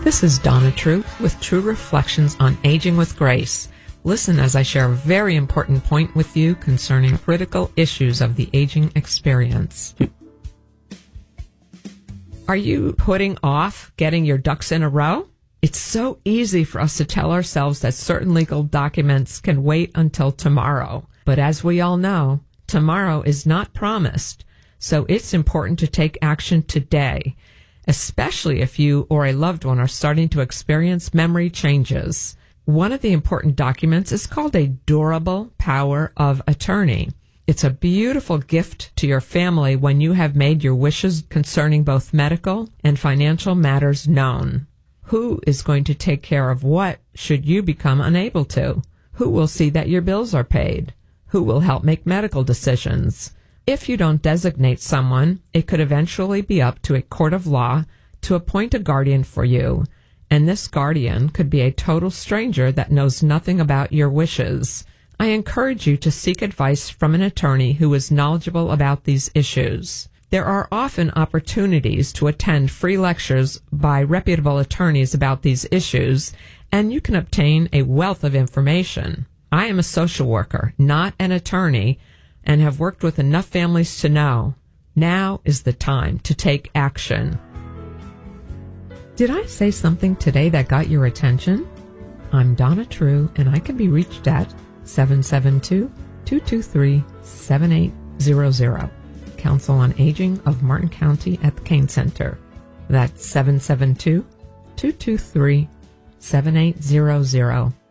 This is Donna True with True Reflections on Aging with Grace. Listen as I share a very important point with you concerning critical issues of the aging experience. Are you putting off getting your ducks in a row? It's so easy for us to tell ourselves that certain legal documents can wait until tomorrow. But as we all know, tomorrow is not promised. So it's important to take action today, especially if you or a loved one are starting to experience memory changes. One of the important documents is called a durable power of attorney. It's a beautiful gift to your family when you have made your wishes concerning both medical and financial matters known. Who is going to take care of what should you become unable to? Who will see that your bills are paid? Who will help make medical decisions? If you don't designate someone, it could eventually be up to a court of law to appoint a guardian for you, and this guardian could be a total stranger that knows nothing about your wishes. I encourage you to seek advice from an attorney who is knowledgeable about these issues. There are often opportunities to attend free lectures by reputable attorneys about these issues, and you can obtain a wealth of information. I am a social worker, not an attorney, and have worked with enough families to know now is the time to take action. Did I say something today that got your attention? I'm Donna True, and I can be reached at 772-223-7800. Council on Aging of Martin County at the Kane Center. That's 772-223-7800.